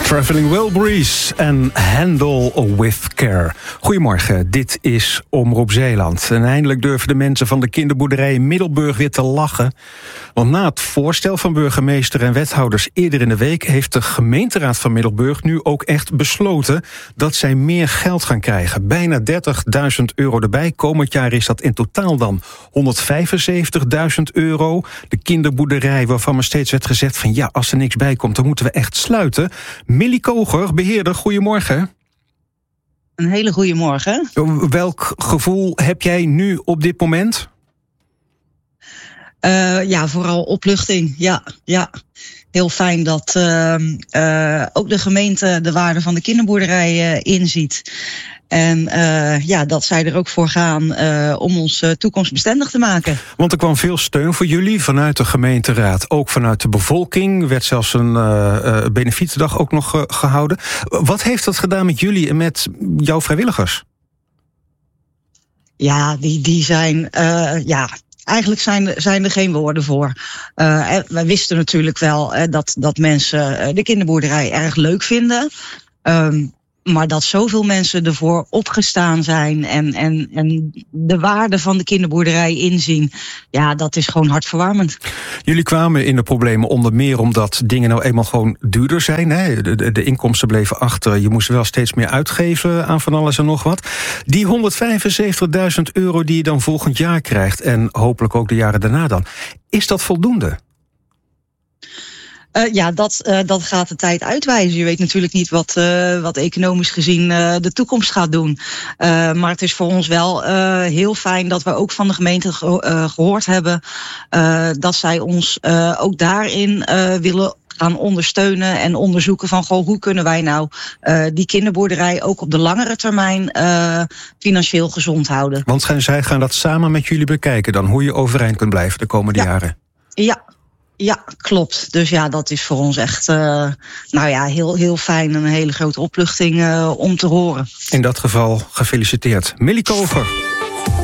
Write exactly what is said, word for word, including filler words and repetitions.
Traveling Wilburys en Handle with Care. Goedemorgen, dit is Omroep Zeeland. En eindelijk durven de mensen van de kinderboerderij Middelburg weer te lachen. Want na het voorstel van burgemeester en wethouders eerder in de week heeft de gemeenteraad van Middelburg nu ook echt besloten dat zij meer geld gaan krijgen. Bijna dertigduizend euro erbij. Komend jaar is dat in totaal dan honderdvijfenzeventigduizend euro. De kinderboerderij waarvan maar steeds werd gezegd van ja, als er niks bij komt, dan moeten we echt sluiten. Millie Koger, beheerder, goedemorgen. Een hele goede morgen. Welk gevoel heb jij nu op dit moment? Uh, ja, vooral opluchting. Ja, ja. Heel fijn dat uh, uh, ook de gemeente de waarde van de kinderboerderij uh, inziet. En uh, ja, dat zij er ook voor gaan uh, om ons uh, toekomstbestendig te maken. Want er kwam veel steun voor jullie vanuit de gemeenteraad. Ook vanuit de bevolking. Er werd zelfs een uh, uh, benefietendag ook nog uh, gehouden. Wat heeft dat gedaan met jullie en met jouw vrijwilligers? Ja, die, die zijn... Uh, ja. Eigenlijk zijn, zijn er geen woorden voor. Uh, wij wisten natuurlijk wel uh, dat, dat mensen uh, de kinderboerderij erg leuk vinden. Um, maar dat zoveel mensen ervoor opgestaan zijn en, en, en de waarde van de kinderboerderij inzien, ja, dat is gewoon hartverwarmend. Jullie kwamen in de problemen onder meer omdat dingen nou eenmaal gewoon duurder zijn. Hè? De, de, de inkomsten bleven achter. Je moest wel steeds meer uitgeven aan van alles en nog wat. Die honderdvijfenzeventigduizend euro die je dan volgend jaar krijgt en hopelijk ook de jaren daarna dan. Is dat voldoende? Uh, ja, dat, uh, dat gaat de tijd uitwijzen. Je weet natuurlijk niet wat, uh, wat economisch gezien uh, de toekomst gaat doen. Uh, maar het is voor ons wel uh, heel fijn dat we ook van de gemeente ge- uh, gehoord hebben uh, dat zij ons uh, ook daarin uh, willen gaan ondersteunen en onderzoeken van goh, hoe kunnen wij nou uh, die kinderboerderij ook op de langere termijn uh, financieel gezond houden. Want zij gaan dat samen met jullie bekijken dan, hoe je overeind kunt blijven de komende ja. jaren. Ja. Ja, klopt. Dus ja, dat is voor ons echt uh, nou ja, heel, heel fijn en een hele grote opluchting uh, om te horen. In dat geval gefeliciteerd. Millie Koger.